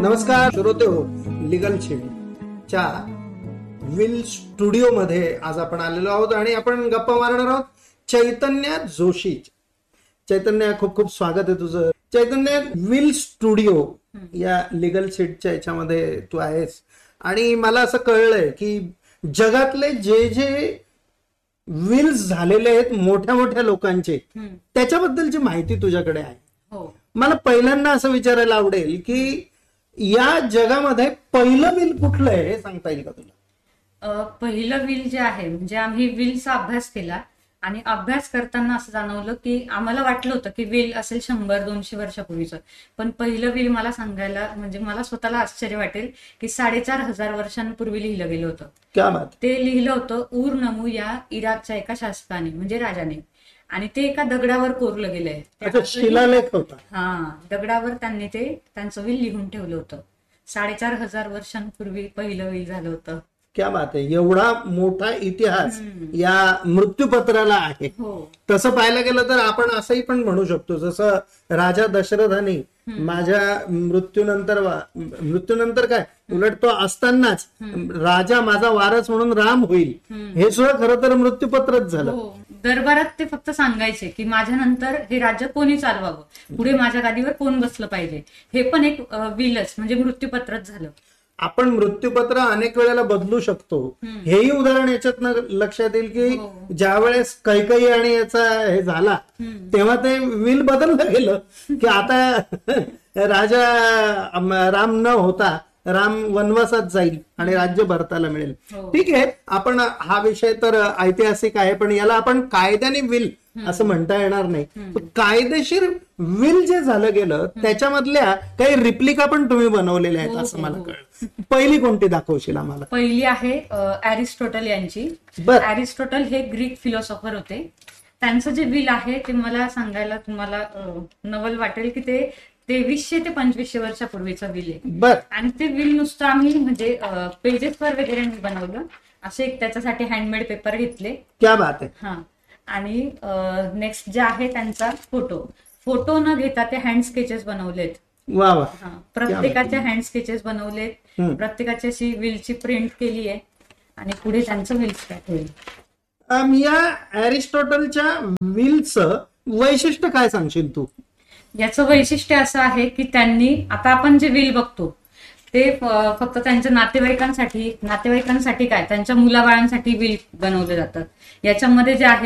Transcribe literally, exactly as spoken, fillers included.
नमस्कार श्रोते हो, लिगल शीटच्या विल स्टुडिओ मध्ये आज आपण आलेलो आहोत आणि आपण गप्पा मारणार आहोत चैतन्य जोशी. चैतन्य, खूप खूप स्वागत आहे तुझं. चैतन्य, विल स्टुडिओ या लिगल शीटच्या याच्यामध्ये तू आहेस आणि मला असं कळलंय की जगातले जे जे विल्स झालेले आहेत मोठ्या मोठ्या लोकांचे, त्याच्याबद्दलची माहिती तुझ्याकडे आहे. मला पहिल्यांदा असं विचारायला आवडेल की या जगामध्ये पहिलं विल कुठलं आहे हे सांगता येईल का तुला? पहिलं विल जे आहे म्हणजे आम्ही विलचा अभ्यास केला आणि अभ्यास करताना असं जाणवलं की आम्हाला वाटलं होतं की विल असेल शंभर दोनशे वर्षापूर्वीचं, पण पहिलं विल मला सांगायला म्हणजे मला स्वतःला आश्चर्य वाटेल की साडेचार हजार वर्षांपूर्वी लिहिलं गेलं होतं. क्या बात. ते लिहिलं होतं उर नमू या इराकच्या एका शासकाने म्हणजे राजाने, आणि ते एका दगडावर कोरलं गेलंय. शिलालेख होता. हा, दगडावर त्यांनी ते त्यांचं विल लिहून ठेवलं होतं. साडेचार हजार वर्षांपूर्वी पहिलं विल झालं होतं. क्या बात आहे. एवढा मोठा इतिहास या मृत्यूपत्राला आहे. तसं पाहायला गेलं तर आपण असंही पण म्हणू शकतो, जसं राजा दशरथाने माझ्या मृत्यूनंतर मृत्यूनंतर काय उलट तो असतानाच राजा माझा वारस म्हणून राम होईल, हे सुद्धा खरं तर मृत्यूपत्रच झालं. दरबारात ते फक्त सांगायचे की माझ्या नंतर हे राज्य कोणी चालवावं, पुढे माझ्या गादीवर कोण बसलं पाहिजे, हे पण एक विलच म्हणजे मृत्यूपत्रच झालं. आपण मृत्यूपत्र अनेक वेळेला बदलू शकतो, हेही उदाहरण याच्यातनं लक्षात येईल की ज्या वेळेस कैकई आणि याचा हे झाला तेव्हा ते विल बदललं गेलं की आता राजा राम न होता राम वनवासात जाईल आणि राज्य भरताला मिळेल. ठीक आहे, आपण हा विषय तर ऐतिहासिक आहे, पण याला आपण कायद्याने विल असं म्हणता येणार नाही. कायदेशीर विल जे झालं गेलं त्याच्यामधल्या काही रिप्लिका पण तुम्ही बनवलेल्या आहेत असं मला कळलं. पहिली कोणती दाखवशील आम्हाला? पहिली आहे अरिस्टॉटल यांची. अरिस्टॉटल हे ग्रीक फिलॉसॉफर होते. त्यांचं जे विल आहे ते मला सांगायला तुम्हाला नवल वाटेल की ते तेवीसशे ते पंचवीसशे वर्षापूर्वीचं विल आहे. आणि ते विल नुसतं आम्ही म्हणजे पेजेसवर वगैरे बनवलं, असे एक त्याच्यासाठी हँडमेड पेपर घेतले. क्या बात आहे. हा, आणि नेक्स्ट जे आहे त्यांचा फोटो फोटो न घेता ते हँड स्केचेस बनवलेत. वा वा. प्रत्येकाचे हँड स्केचेस बनवलेत, प्रत्येकाची अशी विलची प्रिंट केली आहे आणि पुढे त्यांचं विल स्टार्ट होईल. या अरिस्टॉटलच्या विलचं वैशिष्ट्य काय सांगशील तू? याचं वैशिष्ट्य असं आहे की त्यांनी, आता आपण जे विल बघतो ते फक्त त्यांच्या नातेवाईकांसाठी नातेवाईकांसाठी काय त्यांच्या मुलाबाळांसाठी विल बनवले जातात. याच्यामध्ये जे आहे